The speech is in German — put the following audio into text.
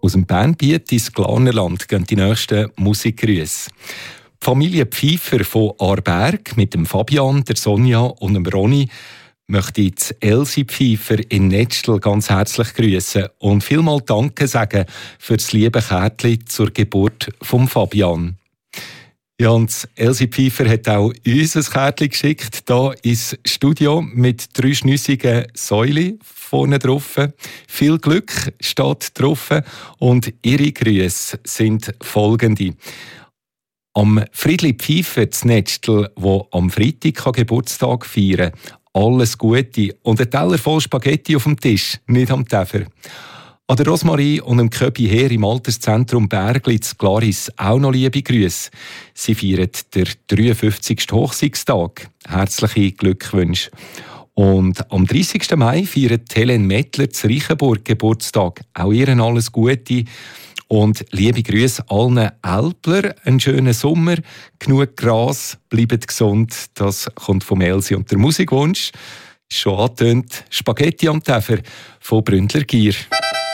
Aus dem Bernbiet ins Glarnerland gehen die nächsten Musikgrüße. Die Familie Pfeiffer von Aarberg mit dem Fabian, der Sonja und dem Ronny möchte jetzt Elsie Pfeiffer in Netztel ganz herzlich grüßen und vielmal Danke sagen für das liebe Kärtchen zur Geburt von Fabian. Ja, und Elsie Pfeiffer hat auch uns ein Kärtchen geschickt, hier ins Studio mit 3 schnüssigen Säulen vorne drauf. Viel Glück steht drauf und ihre Grüße sind folgende. Am Friedli Pfeiffer zu Netztel, der am Freitag Geburtstag feiern kann, alles Gute und ein Teller voll Spaghetti auf dem Tisch, nicht am Tefer. An der Rosmarie und dem Köbi her im Alterszentrum Berglitz Claris auch noch liebe Grüße. Sie feiern den 53. Hochzeitstag. Herzliche Glückwünsche. Und am 30. Mai feiert Helen Mettler zu Reichenburg Geburtstag. Auch ihren alles Gute. Und liebe Grüße allen Älpler, einen schönen Sommer, genug Gras, bleibt gesund. Das kommt vom Elsie und der Musikwunsch. Schon angetönt, Spaghetti am Tefer von Bründler Gier.